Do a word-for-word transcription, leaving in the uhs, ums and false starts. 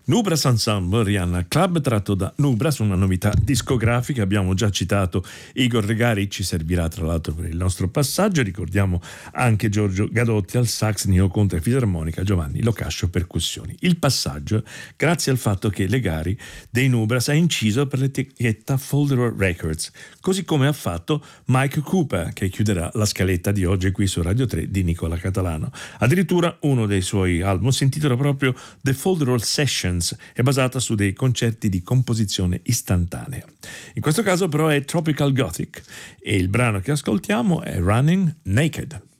Nubras Ensemble, Rihanna Club, tratto da Nubras, una novità discografica. Abbiamo già citato Igor Regari, ci servirà tra l'altro per il nostro passaggio. Ricordiamo anche Giorgio Gadotti al sax, Nino Conte fisarmonica, Giovanni Locascio percussioni. Il passaggio grazie al fatto che Legari dei Nubras ha inciso per l'etichetta Folder Records, così come ha fatto Mike Cooper, che chiuderà la scaletta di oggi qui su Radio tre di Nicola Catalano. Addirittura uno dei suoi album si intitola proprio The Folder Session, è basata su dei concerti di composizione istantanea. In questo caso però è Tropical Gothic e il brano che ascoltiamo è Running Naked.